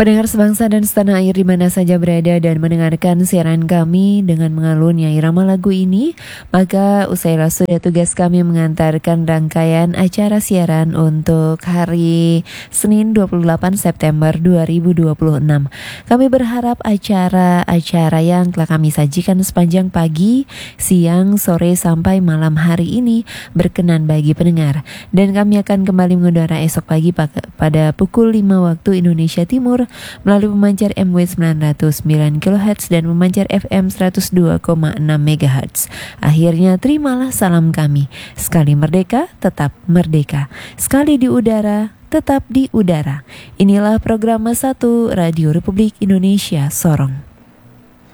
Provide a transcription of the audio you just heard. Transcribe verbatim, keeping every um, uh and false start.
Pendengar sebangsa dan setanah air di mana saja berada dan mendengarkan siaran kami dengan mengalunnya irama lagu ini, maka usailah sudah tugas kami mengantarkan rangkaian acara siaran untuk hari Senin dua puluh delapan September dua ribu dua puluh enam. Kami berharap acara-acara yang telah kami sajikan sepanjang pagi, siang, sore sampai malam hari ini berkenan bagi pendengar. Dan kami akan kembali mengudara esok pagi pada pukul lima waktu Indonesia Timur melalui pemancar M W sembilan nol sembilan kilohertz dan pemancar F M seratus dua koma enam megahertz. Akhirnya terimalah salam kami. Sekali merdeka, tetap merdeka. Sekali di udara, tetap di udara. Inilah program satu Radio Republik Indonesia Sorong.